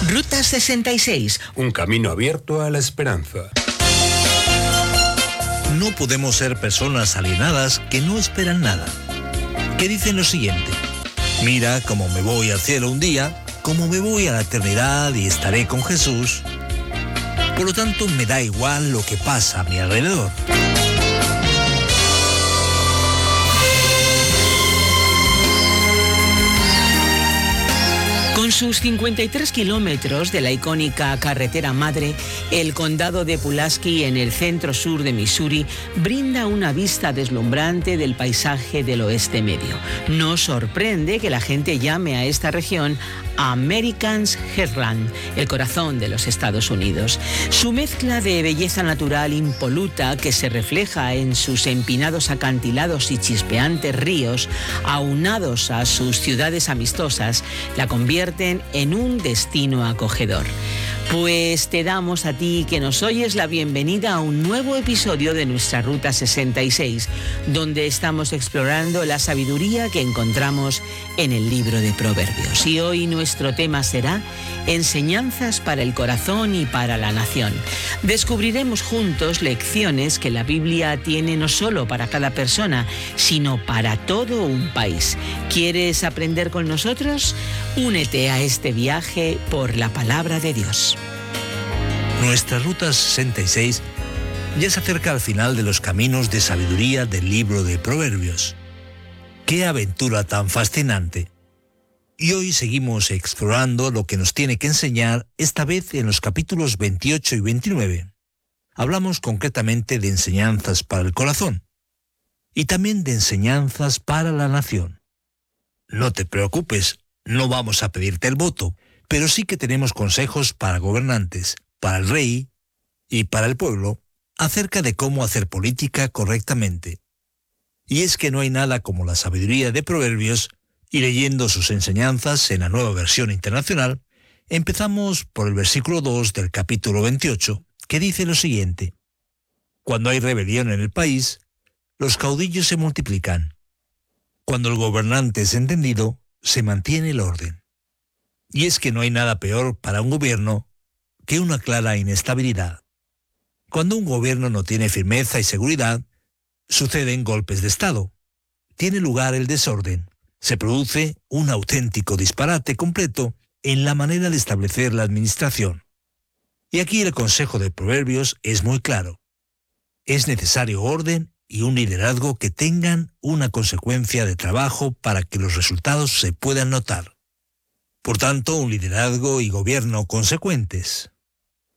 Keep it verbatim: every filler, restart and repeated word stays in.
Ruta sesenta y seis. Un camino abierto a la esperanza. No podemos ser personas alienadas que no esperan nada. Que dicen lo siguiente: mira cómo me voy al cielo un día, cómo me voy a la eternidad y estaré con Jesús. Por lo tanto, me da igual lo que pasa a mi alrededor. Con sus cincuenta y tres kilómetros de la icónica carretera madre, el condado de Pulaski, en el centro-sur de Missouri, brinda una vista deslumbrante del paisaje del oeste medio. No sorprende que la gente llame a esta región America's Heartland, el corazón de los Estados Unidos. Su mezcla de belleza natural impoluta, que se refleja en sus empinados acantilados y chispeantes ríos, aunados a sus ciudades amistosas, la convierten en un destino acogedor. Pues te damos a ti que nos oyes la bienvenida a un nuevo episodio de nuestra Ruta sesenta y seis, donde estamos explorando la sabiduría que encontramos en el libro de Proverbios. Y hoy nuestro tema será enseñanzas para el corazón y para la nación. Descubriremos juntos lecciones que la Biblia tiene no solo para cada persona, sino para todo un país. ¿Quieres aprender con nosotros? Únete a este viaje por la palabra de Dios. Nuestra Ruta sesenta y seis ya se acerca al final de los caminos de sabiduría del libro de Proverbios. ¡Qué aventura tan fascinante! Y hoy seguimos explorando lo que nos tiene que enseñar, esta vez en los capítulos veintiocho y veintinueve. Hablamos concretamente de enseñanzas para el corazón y también de enseñanzas para la nación. No te preocupes, no vamos a pedirte el voto, pero sí que tenemos consejos para gobernantes, para el rey y para el pueblo acerca de cómo hacer política correctamente. Y es que no hay nada como la sabiduría de Proverbios, y leyendo sus enseñanzas en la Nueva Versión Internacional, empezamos por el versículo dos del capítulo veintiocho, que dice lo siguiente: cuando hay rebelión en el país, los caudillos se multiplican. Cuando el gobernante es entendido, se mantiene el orden. Y es que no hay nada peor para un gobierno que una clara inestabilidad. Cuando un gobierno no tiene firmeza y seguridad, suceden golpes de Estado. Tiene lugar el desorden. Se produce un auténtico disparate completo en la manera de establecer la administración. Y aquí el consejo de Proverbios es muy claro. Es necesario orden y un liderazgo que tengan una consecuencia de trabajo para que los resultados se puedan notar. Por tanto, un liderazgo y gobierno consecuentes.